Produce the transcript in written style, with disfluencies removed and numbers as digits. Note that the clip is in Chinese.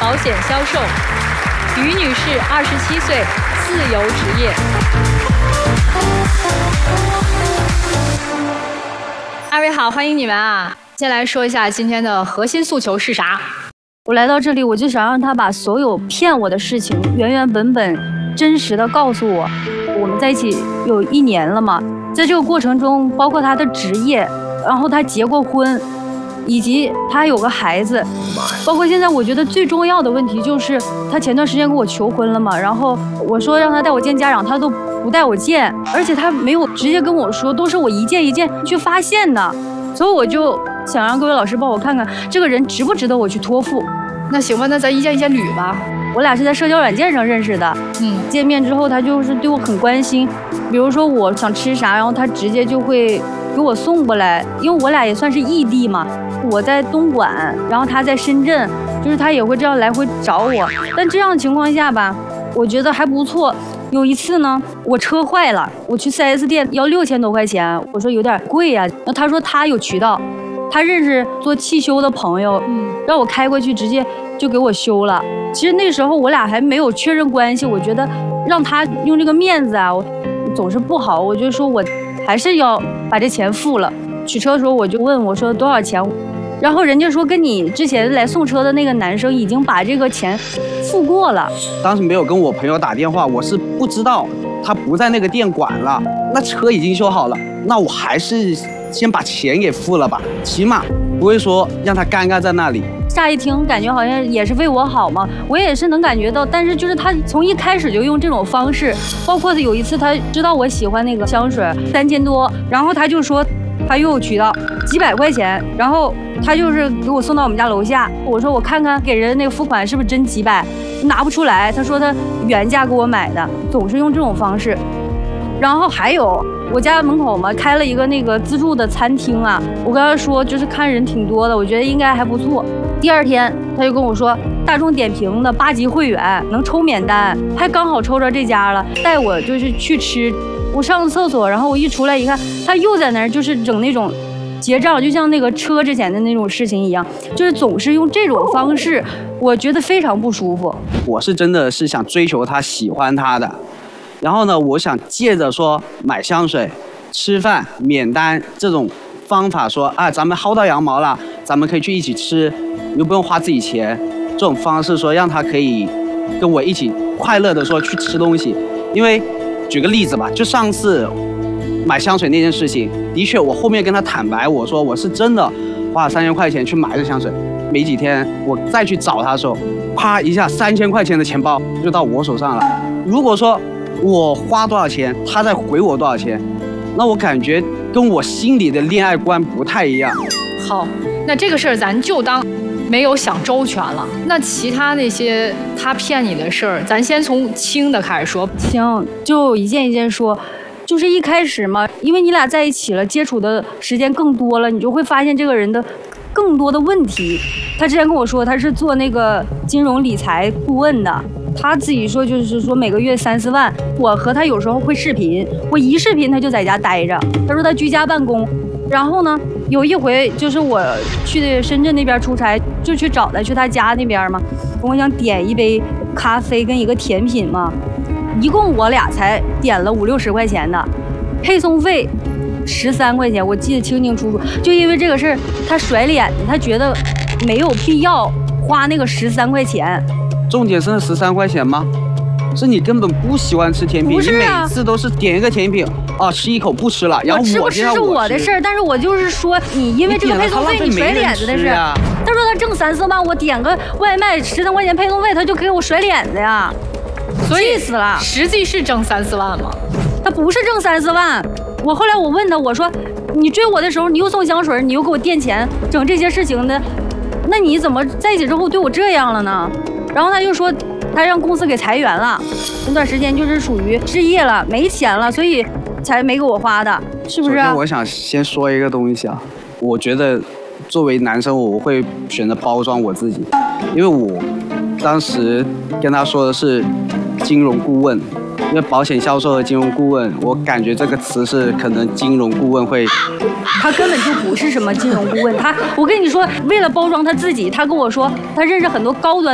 保险销售。于女士，27岁，自由职业。二位好，欢迎你们啊！先来说一下今天的核心诉求是啥？ 我来到这里，我就想让他把所有骗我的事情原原本本、真实的告诉我。我们在一起有1年了嘛，在这个过程中，包括他的职业，然后他结过婚，以及他有个孩子，包括现在我觉得最重要的问题就是他前段时间跟我求婚了嘛，然后我说让他带我见家长，他都不带我见，而且他没有直接跟我说，都是我一件一件去发现的，所以我就想让各位老师帮我看看这个人值不值得我去托付。 那行吧，那咱一件一件捋吧。 我俩是在社交软件上认识的，见面之后他就是对我很关心，比如说我想吃啥，然后他直接就会给我送过来，因为我俩也算是异地嘛，我在东莞，然后他在深圳，就是他也会这样来回找我。但这样的情况下吧，我觉得还不错。有一次呢，我车坏了，我去 4S 店要6000多块钱，我说有点贵呀，那他说他有渠道，他认识做汽修的朋友，让我开过去直接就给我修了。其实那时候我俩还没有确认关系，我觉得让他用这个面子啊，我总是不好，我就说我还是要把这钱付了。取车的时候我就问我说多少钱，然后人家说跟你之前来送车的那个男生已经把这个钱付过了。 当时没有跟我朋友打电话，我是不知道他不在那个店管了，那车已经修好了，那我还是先把钱给付了吧，起码不会说让他尴尬在那里。 乍一听感觉好像也是为我好嘛，我也是能感觉到，但是就是他从一开始就用这种方式，包括有一次他知道我喜欢那个香水3000多，然后他就说他又有渠道几百块钱，然后他就是给我送到我们家楼下，我说我看看给人那个付款是不是真几百，拿不出来，他说他原价给我买的，总是用这种方式。然后还有我家门口嘛开了一个那个自助的餐厅啊，我跟他说就是看人挺多的，我觉得应该还不错。第二天他就跟我说大众点评的8级会员能抽免单，还刚好抽着这家了，带我就是去吃。我上了厕所，然后我一出来一看，他又在那儿就是整那种结账，就像那个车之前的那种事情一样，就是总是用这种方式，我觉得非常不舒服。 我是真的是想追求他，喜欢他的，然后呢，我想借着说买香水、吃饭免单这种方法说啊，咱们薅到羊毛了，咱们可以去一起吃，又不用花自己钱，这种方式说让他可以跟我一起快乐的说去吃东西。因为举个例子吧，就上次买香水那件事情，的确我后面跟他坦白，我说我是真的花了3000块钱去买这香水，没几天我再去找他的时候，啪一下3000块钱的钱包就到我手上了。如果说我花多少钱，他再回我多少钱，那我感觉跟我心里的恋爱观不太一样。 好，那这个事儿咱就当没有想周全了。那其他那些他骗你的事儿，咱先从轻的开始说。 行，就一件一件说。就是一开始嘛，因为你俩在一起了，接触的时间更多了，你就会发现这个人的更多的问题。他之前跟我说他是做那个金融理财顾问的，他自己说就是说每个月3、4万。我和他有时候会视频，我一视频他就在家待着，他说他居家办公。然后呢，有一回就是我去深圳那边出差，就去找他，去他家那边嘛，我想点一杯咖啡跟一个甜品嘛，一共我俩才点了50、60块钱的，配送费13块钱，我记得清清楚楚。就因为这个事儿，他甩脸子，他觉得没有必要花那个13块钱。 重点是那13块钱吗？是你根本不喜欢吃甜品，你每次都是点一个甜品啊，吃一口不吃了，然后吃不吃是我的事儿，但是我就是说你因为这个配送费你甩脸子的事。他说他挣3、4万，我点个外卖13块钱配送费，他就给我甩脸子呀。 所以气死了， 实际是挣3、4万吗？ 他不是挣3、4万。后来我问他，我说你追我的时候你又送香水，你又给我垫钱，整这些事情的，那你怎么在一起之后对我这样了呢？然后他就说他让公司给裁员了，那段时间就是属于失业了，没钱了，所以才没给我花的，是不是？ 我想先说一个东西啊，我觉得作为男生我会选择包装我自己，因为我当时跟他说的是金融顾问，因为保险销售的金融顾问，我感觉这个词是可能金融顾问会， 他根本就不是什么金融顾问，我跟你说，为了包装他自己，他跟我说他认识很多高端